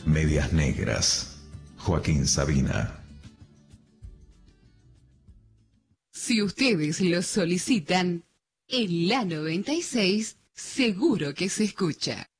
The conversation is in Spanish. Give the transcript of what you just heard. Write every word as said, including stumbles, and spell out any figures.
Medias Negras, Joaquín Sabina. Si ustedes lo solicitan, en la noventa y seis seguro que se escucha.